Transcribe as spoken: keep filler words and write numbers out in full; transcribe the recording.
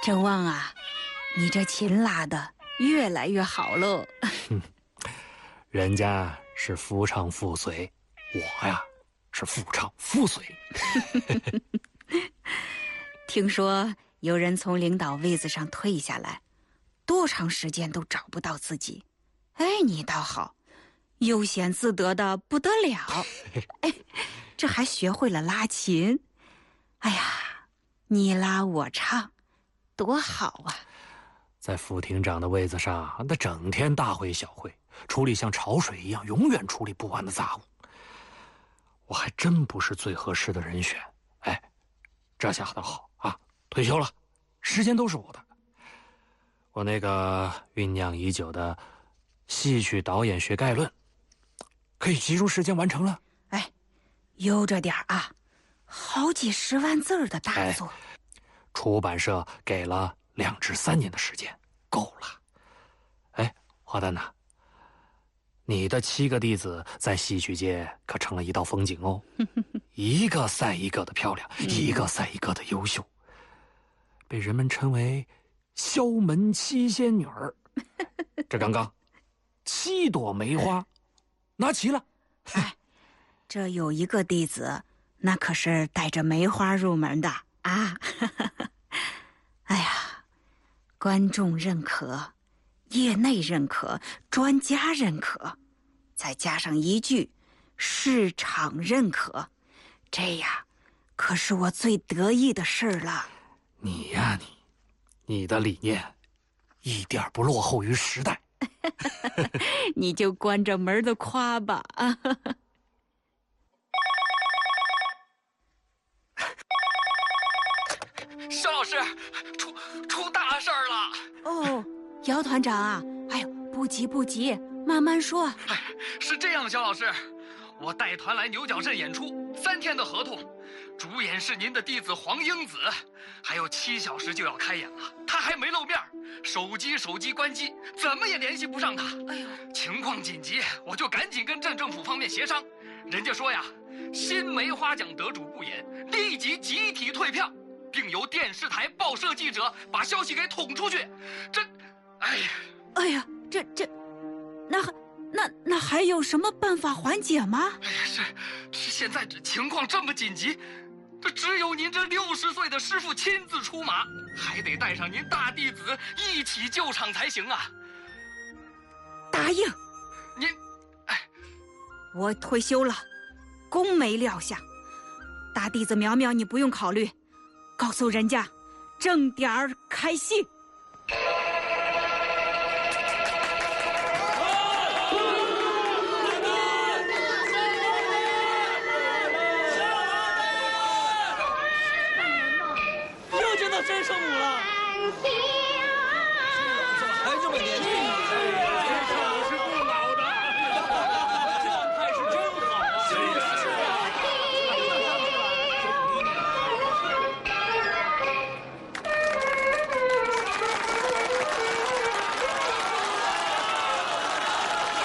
郑旺啊，你这琴拉的越来越好喽。 人家是夫唱妇随，我呀是夫唱妇随。 听说有人从领导位子上退下来，多长时间都找不到自己。哎，你倒好，悠闲自得的不得了。哎，这还学会了拉琴。哎呀，你拉我唱，多好啊！ 在副厅长的位子上，那整天大会小会，处理像潮水一样永远处理不完的杂物。我还真不是最合适的人选。哎，这下倒好啊，退休了，时间都是我的。我那个酝酿已久的戏曲导演学概论，可以集中时间完成了。 哎，悠着点啊，好几十万字的大作。 哎，出版社给了两至三年的时间，够了。哎，花旦呐，你的七个弟子在戏曲界可成了一道风景哦，一个赛一个的漂亮，一个赛一个的优秀，被人们称为萧门七仙女儿。这刚刚七朵梅花拿齐了。 哎，这有一个弟子，那可是带着梅花入门的啊。哎呀，观众认可，业内认可，专家认可，再加上一句市场认可，这呀可是我最得意的事了。 你呀你，你的理念一点不落后于时代。 你就关着门的夸吧。啊， 肖老师，出出大事儿了！ 哦，姚团长啊，哎呦，不急不急，慢慢说。 哎，是这样的，肖老师，我带团来牛角镇演出，三天的合同，主演是您的弟子黄英子，还有七小时就要开演了，他还没露面，手机手机关机，怎么也联系不上他。哎呦，情况紧急，我就赶紧跟镇政府方面协商，人家说呀，新梅花奖得主不演，立即集体退票，并由电视台、报社记者把消息给捅出去。这，哎呀， 哎呀，这这，那那那还有什么办法缓解吗？ 哎呀，是是，现在这情况这么紧急，这只有您这六十岁的师傅亲自出马，还得带上您大弟子一起救场才行啊！ 答应。 您，哎， 我退休了，工没撂下。大弟子苗苗，你不用考虑，告诉人家，正点儿开戏。